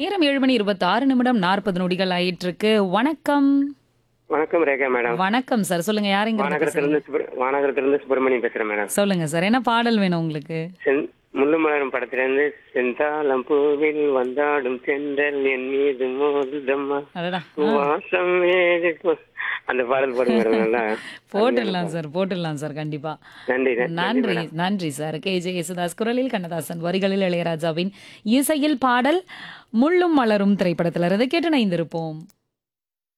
நேரம் 7:26 40 நொடிகள் ஆயிட்டிருக்கு. வணக்கம். வணக்கம் ரேகா மேடம். வணக்கம் சார். சொல்லுங்க யார் எங்க இருந்து பேசுறீங்க? வானகரத்திலிருந்து சுப்பிரமணியம் பேசுறேன் மேடம். சொல்லுங்க சார். என்ன பாடல் வேணும் உங்களுக்கு? முள்ளுமலரும் படத்திலிருந்து செந்தாளம் பூவில் வந்தாடும் சென்றல் என் மீது மோதுதம்மா அடடா. வாசம் ஏது அந்த பாடல் போடுங்க மேடம். நல்லா போட்டுடலாம் சார் கண்டிப்பா. நன்றி நன்றி நன்றி சார். KJ யேசுதாஸ் குரலில், கண்ணதாசன் வரிகளில், இளையராஜாவின் இசையில் பாடல் முள்ளும் மலரும் திரைப்படத்திலிருந்து கேட்டு இணைந்திருப்போம்.